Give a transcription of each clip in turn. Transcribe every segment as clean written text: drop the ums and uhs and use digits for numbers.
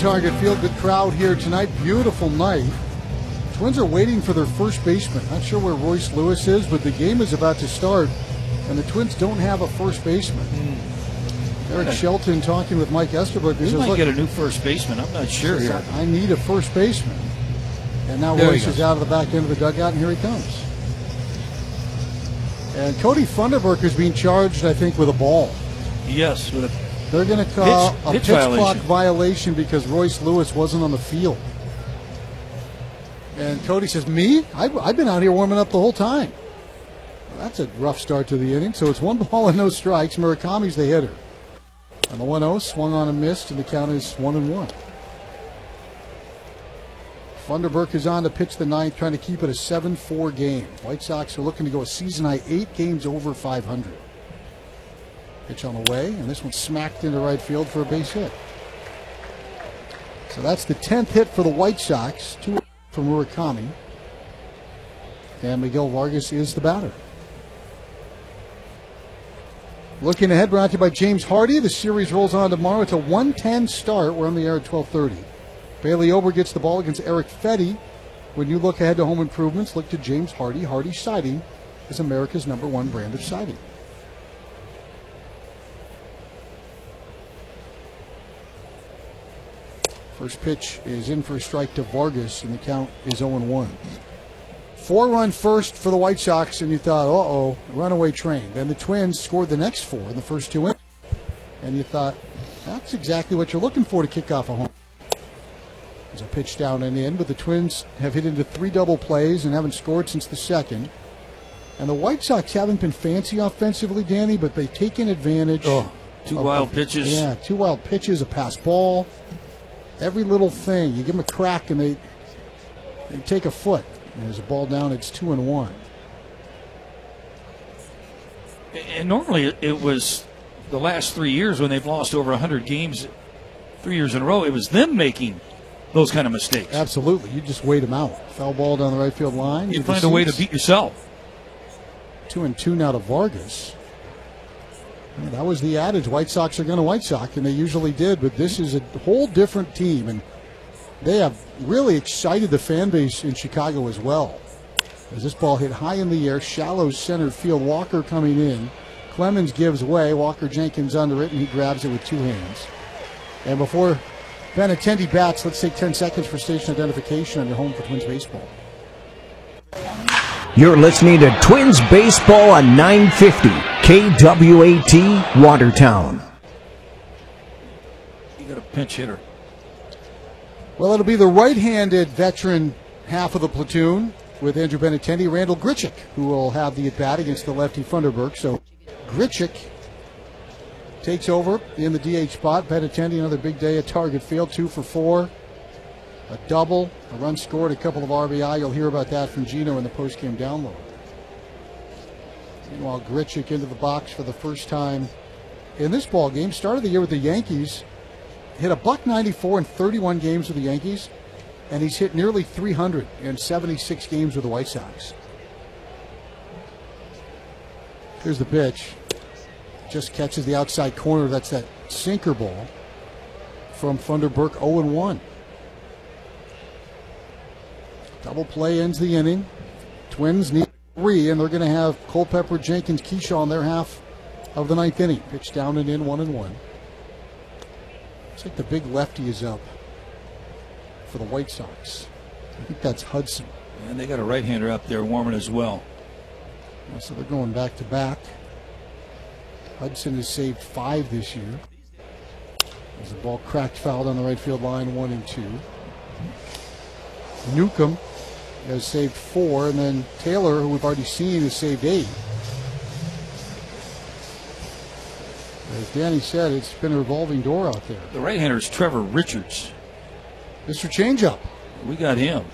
Target Field. Good crowd here tonight. Beautiful night. Twins are waiting for their first baseman. Not sure where Royce Lewis is, but the game is about to start, and the Twins don't have a first baseman. Eric Shelton talking with Mike Estabrook. He might get a new first baseman. I'm not sure here. I need a first baseman. And now Royce is out of the back end of the dugout, and here he comes. And Cody Funderburk is being charged, I think, with a ball. Yes, with a They're going to call a pitch clock violation because Royce Lewis wasn't on the field. And Cody says, me? I've been out here warming up the whole time. Well, that's a rough start to the inning. So it's 1 ball and no strikes. Murakami's the hitter. And the 1-0 swung on and missed, and the count is 1-1. Funderburk is on to pitch the ninth, trying to keep it a 7-4 game. White Sox are looking to go a season-high 8 games over 500. Pitch on the way, and this one smacked into right field for a base hit. So that's the 10th hit for the White Sox. 2 from Murakami. And Miguel Vargas is the batter. Looking ahead, brought to you by James Hardy. The series rolls on tomorrow. It's a 1:10 start. We're on the air at 12:30. Bailey Ober gets the ball against Eric Fetty. When you look ahead to home improvements, look to James Hardy. Hardy Siding is America's #1 brand of siding. First pitch is in for a strike to Vargas, and the count is 0-1. 4-run first for the White Sox, and you thought, uh-oh, runaway train. Then the Twins scored the next 4 in the first 2 innings. And you thought, that's exactly what you're looking for to kick off a home. There's a pitch down and in, but the Twins have hit into 3 double plays and haven't scored since the second. And the White Sox haven't been fancy offensively, Danny, but they've taken advantage. 2 wild pitches. Yeah, 2 wild pitches, a pass ball. Every little thing. You give them a crack and they take a foot. And there's a ball down, it's 2-1. And normally it was the last 3 years when they've lost over 100 games, 3 years in a row, it was them making those kind of mistakes. Absolutely. You just wait them out. Foul ball down the right field line. You find a way to beat yourself. 2-2 now to Vargas. Yeah, that was the adage. White Sox are going to White Sox, and they usually did, but this is a whole different team, and they have really excited the fan base in Chicago as well. As this ball hit high in the air, shallow center field, Walker coming in. Clemens gives way, Walker Jenkins under it, and he grabs it with 2 hands. And before Benintendi bats, let's take 10 seconds for station identification on your home for Twins baseball. You're listening to Twins baseball on 950 KWAT Watertown. You got a pinch hitter. Well, it'll be the right-handed veteran half of the platoon with Andrew Benintendi, Randall Grichuk, who will have the at-bat against the lefty Funderburk. So Grichuk takes over in the DH spot. Benintendi, another big day at Target Field, 2 for 4. A double, a run scored, a couple of RBI. You'll hear about that from Gino in the postgame download. Meanwhile, Grichuk into the box for the first time in this ball game. Started the year with the Yankees. Hit a .194 in 31 games with the Yankees, and he's hit nearly 300 in 76 games with the White Sox. Here's the pitch. Just catches the outside corner. That's that sinker ball from Funderburk, 0-1. Double play ends the inning. Twins need 3, and they're going to have Culpepper, Jenkins, Keyshaw in their half of the 9th inning. Pitch down and in, 1-1. Looks like the big lefty is up for the White Sox. I think that's Hudson. And they got a right-hander up there warming as well. So they're going back to back. Hudson has saved 5 this year. As the ball cracked foul down the right field line, 1-2. Newcomb has saved 4, and then Taylor, who we've already seen, has saved 8. As Danny said, it's been a revolving door out there. The right-hander is Trevor Richards. Mr. Changeup. We got him.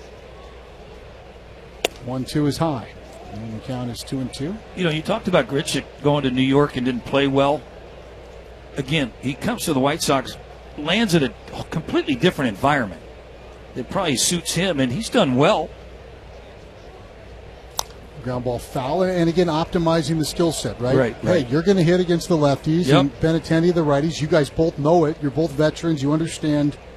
1-2 is high. And the count is 2-2. You know, you talked about Grichuk going to New York and didn't play well. Again, he comes to the White Sox, lands at a completely different environment. It probably suits him, and he's done well. Ground ball foul, and again, optimizing the skill set, right? Right. Hey, you're going to hit against the lefties, and Benintendi the righties. You guys both know it. You're both veterans. You understand